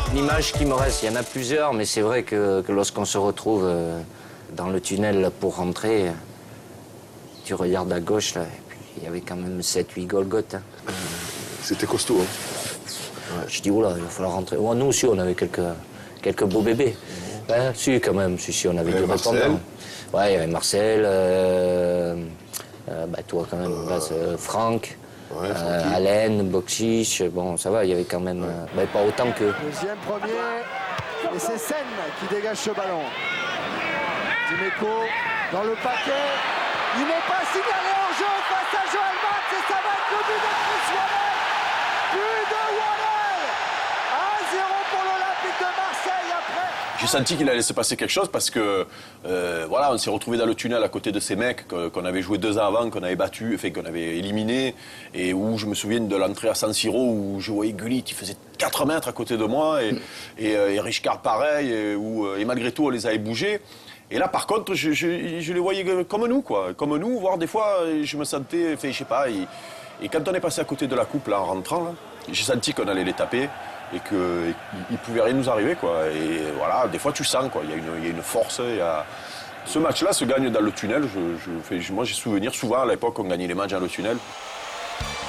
L'image qui me reste, il y en a plusieurs, mais c'est vrai que lorsqu'on se retrouve dans le tunnel pour rentrer, tu regardes à gauche, là, et puis il y avait quand même 7-8 Golgoth. Hein. C'était costaud. Hein. Ouais. Je dis, oula, il va falloir rentrer. Ouais, nous aussi, on avait quelques beaux bébés. Ouais, si, quand même, si, on avait du répondant. Ouais, il y avait Marcel, toi quand même, Franck. Ouais, Alain, Bokchich, bon ça va, il y avait quand même pas autant que... Deuxième, premier, et c'est Sen qui dégage ce ballon. Dimeco dans le paquet, il n'est pas signalé en jeu face à Joël Max et ça va être le but de Chris Waddell. But de Waddell, 1-0 pour l'Olympique de Marseille après. J'ai senti qu'il allait se passer quelque chose parce que on s'est retrouvé dans le tunnel à côté de ces mecs qu'on avait joué 2 ans avant, qu'on avait battu, qu'on avait éliminé, et où je me souviens de l'entrée à San Siro où je voyais Gullit, il faisait 4 mètres à côté de moi, et Richcard pareil, et malgré tout on les avait bougés. Et là par contre je les voyais comme nous, voire des fois je me sentais, je sais pas, et quand on est passé à côté de la coupe là en rentrant, là, j'ai senti qu'on allait les taper. Et qu'il ne pouvait rien nous arriver, quoi. Et voilà, des fois tu sens, quoi. Il y a une force. Ce match-là se gagne dans le tunnel. Moi, j'ai souvenir, souvent à l'époque, on gagnait les matchs dans le tunnel.